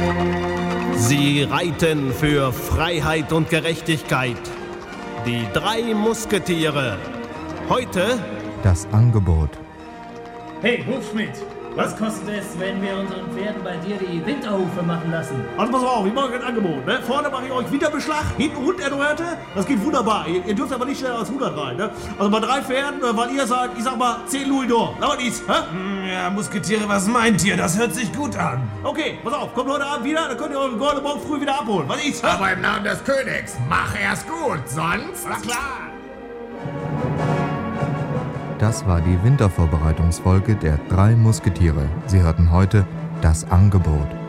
Sie reiten für Freiheit und Gerechtigkeit. Die 3 Musketiere. Heute das Angebot. Hey, Hufschmidt, was kostet es, wenn wir unseren Pferden bei dir die Winterhufe machen lassen? Also pass auf, ich mache ein Angebot. Ne? Vorne mache ich euch Winterbeschlag, hinten Runderneuerte. Das geht wunderbar. Ihr dürft aber nicht schneller als 100 rein. Ne? Also bei 3 Pferden, weil ihr sagt, ich sag mal 10 Louis d'Or. Aber nichts, hä? Ja, Musketiere, was meint ihr? Das hört sich gut an. Okay, pass auf, kommt heute Abend wieder, dann könnt ihr eure Gold morgen früh wieder abholen. Was ist? Aber im Namen des Königs, mach erst gut, sonst... Na klar. Das war die Wintervorbereitungsfolge der 3 Musketiere. Sie hörten heute das Angebot.